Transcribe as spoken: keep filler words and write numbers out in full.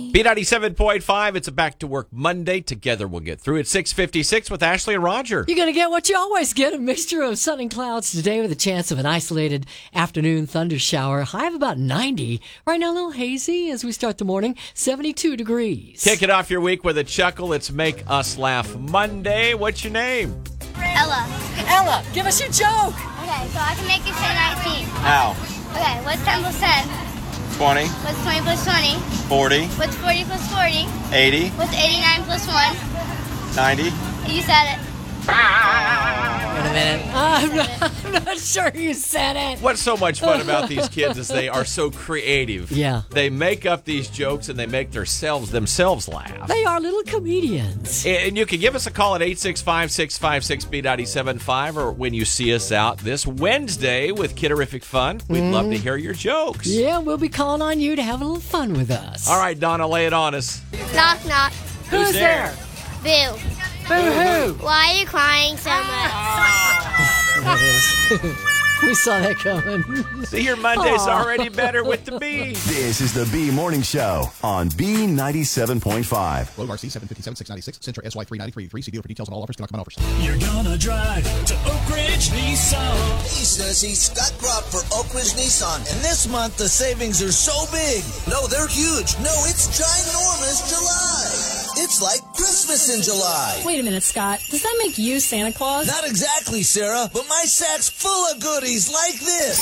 B ninety-seven point five, it's a back-to-work Monday. Together we'll get through it. six fifty-six with Ashley and Roger. You're going to get what you always get, a mixture of sun and clouds today with a chance of an isolated afternoon thunder shower. High of about ninety. Right now a little hazy as we start the morning, seventy-two degrees. Kick it off your week with a chuckle. It's Make Us Laugh Monday. What's your name? Ella. Ella, give us your joke. Okay, so I can make you say nineteen. How? Okay, what's ten plus ten? twenty. What's twenty plus twenty? forty. What's forty plus forty? eighty. What's eighty-nine plus one? ninety. You said it. Wait a minute. I'm not, I'm not sure you said it. What's so much fun about these kids is they are so creative. Yeah. They make up these jokes and they make themselves themselves laugh. They are little comedians. And you can give us a call at eight six five, six five six, B nine seven five or when you see us out this Wednesday with Kidderific Fun. We'd mm. love to hear your jokes. Yeah, we'll be calling on you to have a little fun with us. All right, Donna, lay it on us. Knock, knock. Who's, Who's there? there? Boo. Boo-hoo. Why are you crying so much? We saw that coming. See, your Monday's Aww. already better with the B. This is the B Morning Show on B ninety-seven point five. Low R C seven fifty-seven, six ninety-six, Sentra S Y three ninety-three, three C dealer for details on all offers. Cannot come on offers. You're gonna drive to Oak Ridge Nissan. Hey, Sissy, Scott Gropp for Oak Ridge Nissan. And this month, the savings are so big. No, they're huge. No, it's ginormous July. It's like Christmas in July. Wait a minute, Scott. Does that make you Santa Claus? Not exactly, Sarah, but my sack's full of goodies like this.